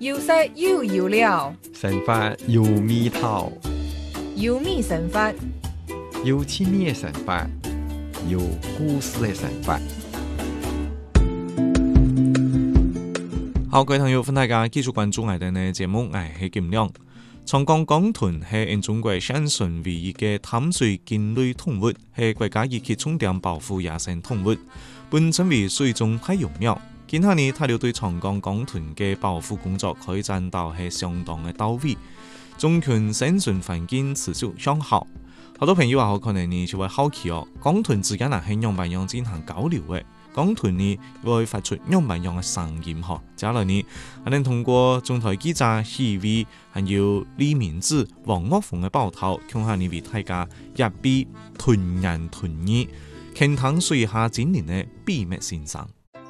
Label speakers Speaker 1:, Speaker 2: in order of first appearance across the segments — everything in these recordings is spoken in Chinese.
Speaker 1: 有色有油了，
Speaker 2: 神法有味道，
Speaker 1: 有米神法，
Speaker 2: 有趣味的神法，有故事的神法。好，各位朋友，歡迎大家繼續關注我哋嘅節目，我係金亮。長江江豚係中國現存唯一嘅淡水鯨類動物，係國家一級重點保護野生動物，本稱為水中太陽鳥。近下年，大陸對長江江豚嘅保護工作開展到係相當嘅到位，種群生存環境持續向好。好多朋友話可能你就會好奇江豚之間係樣乜樣進行交流嘅？江豚呢會發出樣乜樣嘅聲音？接下來呢，我哋通過中台記者許巍，還有李明志、王岳峰嘅報道，向下呢為大家一比豚言豚語，傾談水下精靈嘅秘密欣賞。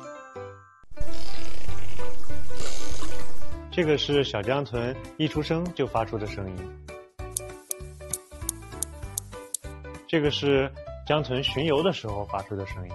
Speaker 3: 这个是小江豚一出生就发出的声音，这个是江豚巡游的时候发出的声音，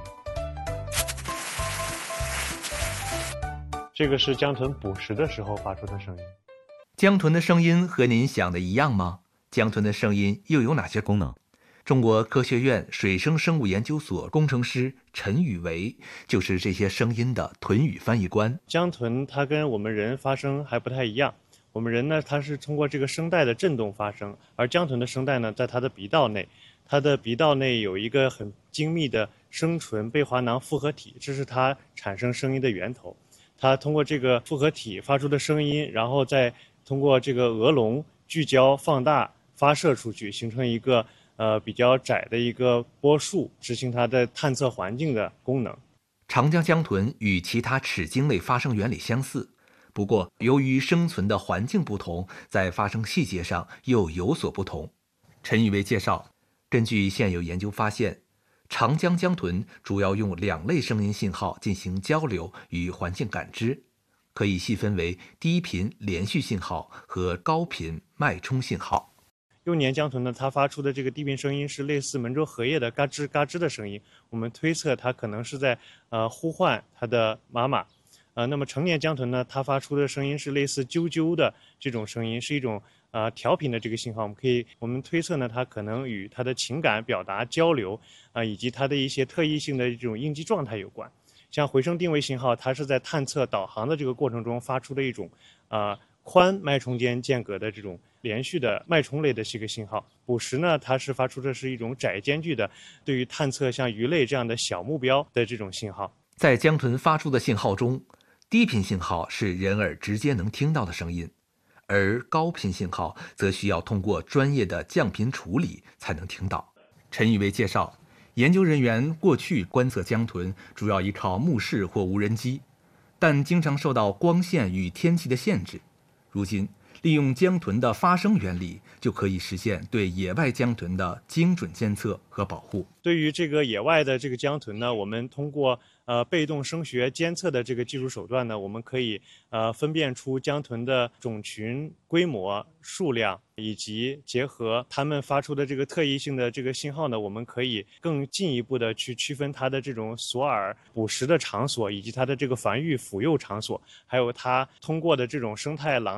Speaker 3: 这个是江豚捕食的时候发出的声音。
Speaker 4: 江豚的声音和您想的一样吗？江豚的声音又有哪些功能？中国科学院水生生物研究所工程师陈宇维就是这些声音的豚语翻译官。
Speaker 3: 江豚它跟我们人发声还不太一样，我们人呢它是通过这个声带的振动发声，而江豚的声带呢在它的鼻道内，它的鼻道内有一个很精密的声唇贝华囊复合体，这是它产生声音的源头。它通过这个复合体发出的声音，然后再通过这个额笼聚焦放大发射出去，形成一个比较窄的一个波束，执行它的探测环境的功能。
Speaker 4: 长江江豚与其他齿鲸类发声原理相似，不过由于生存的环境不同，在发声细节上又有所不同。陈宇维介绍，根据现有研究发现，长江江豚主要用2类声音信号进行交流与环境感知，可以细分为低频连续信号和高频脉冲信号。
Speaker 3: 幼年江豚呢，它发出的这个低频声音是类似门州荷叶的嘎吱嘎吱的声音，我们推测它可能是在呼唤它的妈妈。那么成年江豚呢，它发出的声音是类似啾啾的这种声音，是一种调频的这个信号。我们推测呢，它可能与它的情感表达交流以及它的一些特异性的这种应激状态有关。像回声定位信号，它是在探测导航的这个过程中发出的一种宽脉冲间间隔的这种连续的脉冲类的这个信号。捕食呢，它是发出的是一种窄间距的，对于探测像鱼类这样的小目标的这种信号。
Speaker 4: 在江豚发出的信号中，低频信号是人耳直接能听到的声音，而高频信号则需要通过专业的降频处理才能听到。陈宇维介绍，研究人员过去观测江豚主要依靠目视或无人机，但经常受到光线与天气的限制。如今利用江豚的发声原理，就可以实现对野外江豚的精准监测和保护。
Speaker 3: 对于这个野外的这个江豚呢，我们通过被动声学监测的这个技术手段呢，我们可以分辨出江豚的种群规模、数量，以及结合它们发出的这个特异性的这个信号呢，我们可以更进一步的去区分它的这种索饵捕食的场所，以及它的这个繁育抚幼场所，还有它通过的这种生态廊